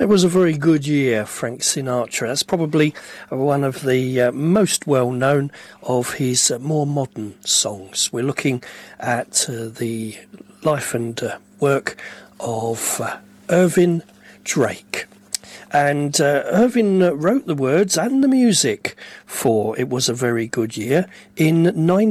It was a very good year, Frank Sinatra. That's probably one of the most well-known of his more modern songs. We're looking at the life and work of Irving Drake. And Irving wrote the words and the music for It Was a Very Good Year in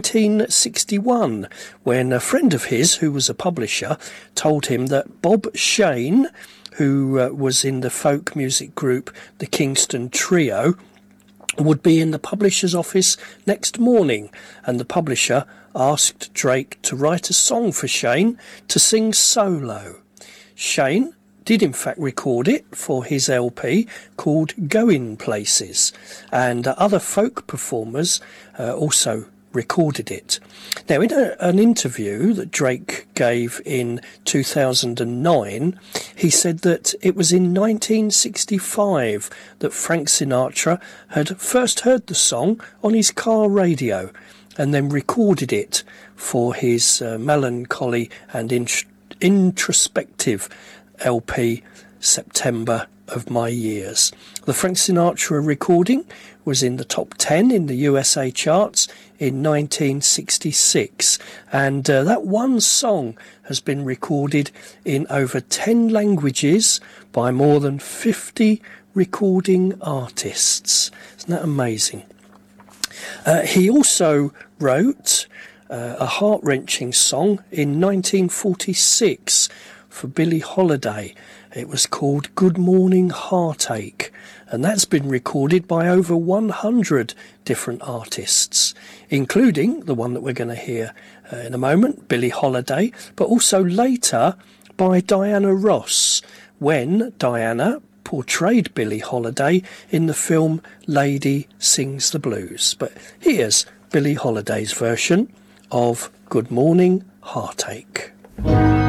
1961, when a friend of his, who was a publisher, told him that Bob Shane, who was in the folk music group the Kingston Trio, would be in the publisher's office next morning, and the publisher asked Drake to write a song for Shane to sing solo. Shane did in fact record it for his LP called Going Places, and other folk performers also recorded it. Now, in an interview that Drake gave in 2009, he said that it was in 1965 that Frank Sinatra had first heard the song on his car radio and then recorded it for his melancholy and introspective LP September of My Years. The Frank Sinatra recording was in the top 10 in the USA charts in 1966, and that one song has been recorded in over 10 languages by more than 50 recording artists. Isn't that amazing? He also wrote a heart-wrenching song in 1946 for Billie Holiday. It was called Good Morning Heartache, and that's been recorded by over 100 different artists, including the one that we're going to hear in a moment, Billie Holiday, but also later by Diana Ross, when Diana portrayed Billie Holiday in the film Lady Sings the Blues. But here's Billie Holiday's version of Good Morning Heartache.